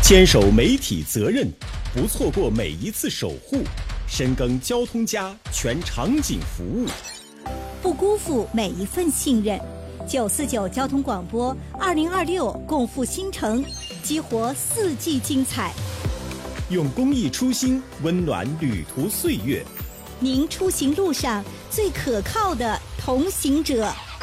坚守媒体责任，不错过每一次守护，深耕交通家全场景服务， 不辜负每一份信任。949交通广播2026共赴新城，激活4季精彩。 用公益初心温暖旅途岁月。 您出行路上最可靠的同行者。